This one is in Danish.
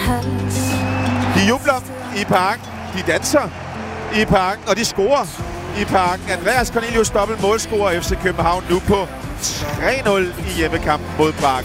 De jubler i parken, de danser i parken, og de scorer i parken. Andreas Cornelius dobbelt målscorer FC København nu på 3-0 i hjemmekampen mod Prag.